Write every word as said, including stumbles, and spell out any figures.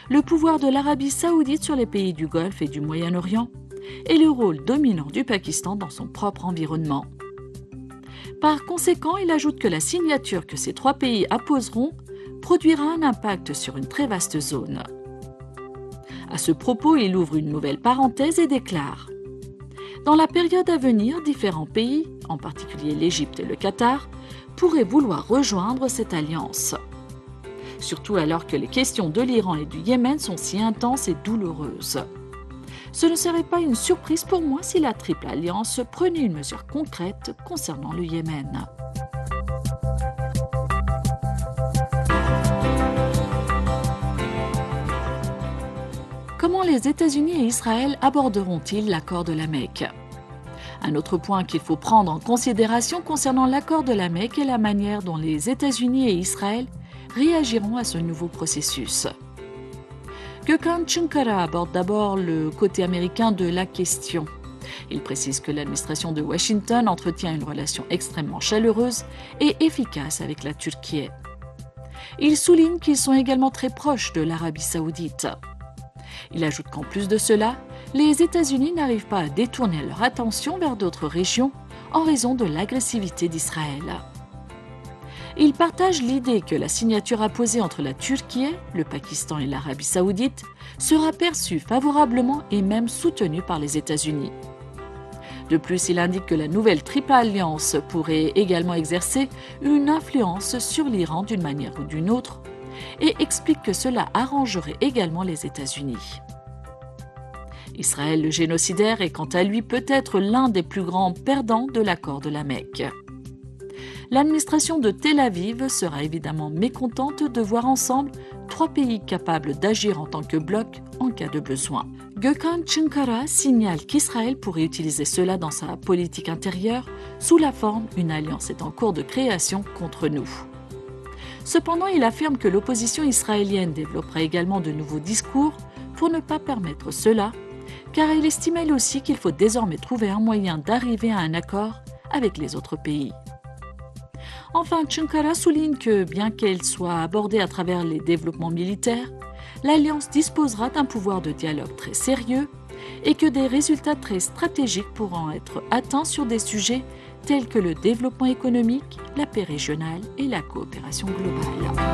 le pouvoir de l'Arabie saoudite sur les pays du Golfe et du Moyen-Orient, et le rôle dominant du Pakistan dans son propre environnement. Par conséquent, il ajoute que la signature que ces trois pays apposeront produira un impact sur une très vaste zone. À ce propos, il ouvre une nouvelle parenthèse et déclare « Dans la période à venir, différents pays, en particulier l'Égypte et le Qatar, pourraient vouloir rejoindre cette alliance. Surtout alors que les questions de l'Iran et du Yémen sont si intenses et douloureuses. Ce ne serait pas une surprise pour moi si la Triple Alliance prenait une mesure concrète concernant le Yémen. » Comment les États-Unis et Israël aborderont-ils l'accord de la Mecque? Un autre point qu'il faut prendre en considération concernant l'accord de la Mecque est la manière dont les États-Unis et Israël réagiront à ce nouveau processus. Gökhan Chunkara aborde d'abord le côté américain de la question. Il précise que l'administration de Washington entretient une relation extrêmement chaleureuse et efficace avec la Turquie. Il souligne qu'ils sont également très proches de l'Arabie saoudite. Il ajoute qu'en plus de cela, les États-Unis n'arrivent pas à détourner leur attention vers d'autres régions en raison de l'agressivité d'Israël. Il partage l'idée que la signature apposée entre la Turquie, le Pakistan et l'Arabie saoudite sera perçue favorablement et même soutenue par les États-Unis. De plus, il indique que la nouvelle Triple Alliance pourrait également exercer une influence sur l'Iran d'une manière ou d'une autre, et explique que cela arrangerait également les États-Unis. Israël le génocidaire est quant à lui peut-être l'un des plus grands perdants de l'accord de la Mecque. L'administration de Tel Aviv sera évidemment mécontente de voir ensemble trois pays capables d'agir en tant que bloc en cas de besoin. Gökhan Chunkara signale qu'Israël pourrait utiliser cela dans sa politique intérieure sous la forme « une alliance est en cours de création contre nous ». Cependant, il affirme que l'opposition israélienne développera également de nouveaux discours pour ne pas permettre cela, car il estime elle aussi qu'il faut désormais trouver un moyen d'arriver à un accord avec les autres pays. Enfin, Chunkara souligne que, bien qu'elle soit abordée à travers les développements militaires, l'Alliance disposera d'un pouvoir de dialogue très sérieux et que des résultats très stratégiques pourront être atteints sur des sujets tels que le développement économique, la paix régionale et la coopération globale.